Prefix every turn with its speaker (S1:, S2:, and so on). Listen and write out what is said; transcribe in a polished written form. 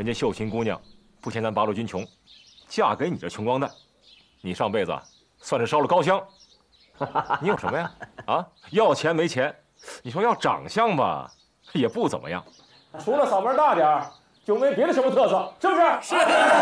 S1: 人家秀琴姑娘不嫌咱八路军穷，嫁给你这穷光蛋，你上辈子算是烧了高香。你有什么呀？啊，要钱没钱，你说要长相吧，也不怎么样。除了嗓门大点儿，就没别的什么特色，是不是？是。